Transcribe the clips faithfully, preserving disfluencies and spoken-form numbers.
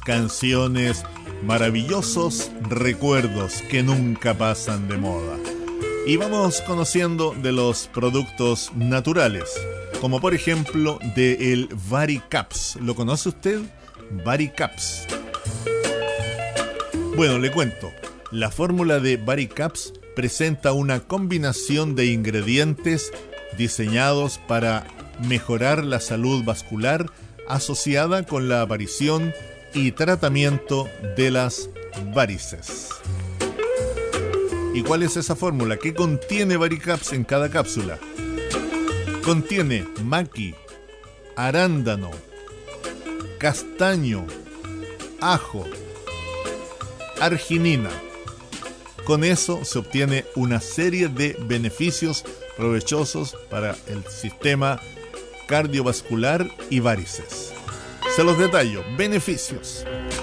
canciones, maravillosos recuerdos que nunca pasan de moda. Y vamos conociendo de los productos naturales, como por ejemplo de el Varicaps. ¿Lo conoce usted? Varicaps. Bueno, le cuento. La fórmula de Varicaps presenta una combinación de ingredientes diseñados para mejorar la salud vascular asociada con la aparición y tratamiento de las varices. ¿Y cuál es esa fórmula? ¿Qué contiene Varicaps en cada cápsula? Contiene maqui, arándano, castaño, ajo, arginina. Con eso se obtiene una serie de beneficios provechosos para el sistema cardiovascular y varices. Se los detallo. Beneficios.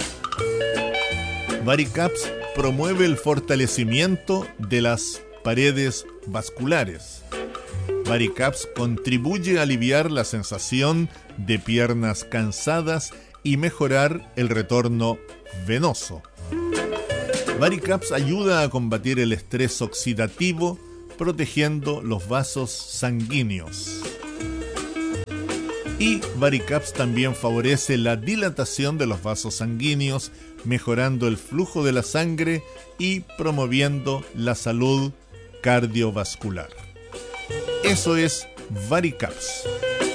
Varicaps promueve el fortalecimiento de las paredes vasculares. Varicaps contribuye a aliviar la sensación de piernas cansadas y mejorar el retorno venoso. Varicaps ayuda a combatir el estrés oxidativo, protegiendo los vasos sanguíneos. Y Varicaps también favorece la dilatación de los vasos sanguíneos, mejorando el flujo de la sangre y promoviendo la salud cardiovascular. Eso es Varicaps.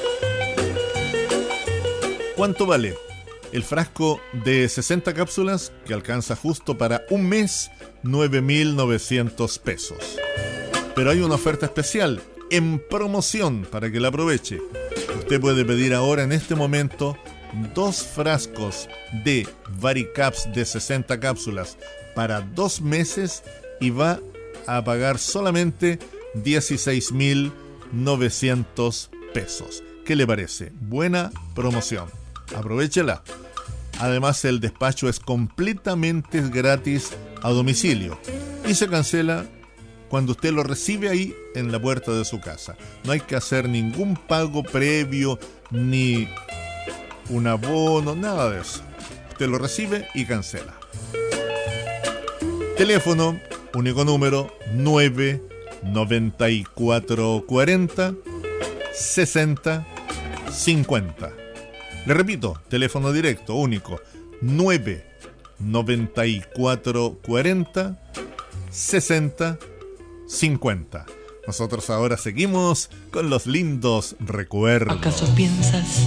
¿Cuánto vale? El frasco de sesenta cápsulas, que alcanza justo para un mes, nueve mil novecientos pesos. Pero hay una oferta especial, en promoción, para que la aproveche. Usted puede pedir ahora, en este momento, dos frascos de Varicaps de sesenta cápsulas para dos meses y va a pagar solamente dieciséis mil novecientos pesos. ¿Qué le parece? Buena promoción. Aprovéchela. Además, el despacho es completamente gratis a domicilio y se cancela cuando usted lo recibe ahí en la puerta de su casa. No hay que hacer ningún pago previo ni un abono, nada de eso. Usted lo recibe y cancela. Teléfono, único número, nueve noventa y cuatro cuarenta sesenta cincuenta. Le repito, teléfono directo, único, nueve noventa y cuatro cuarenta sesenta cincuenta. Nosotros ahora seguimos con los lindos recuerdos. ¿Acaso piensas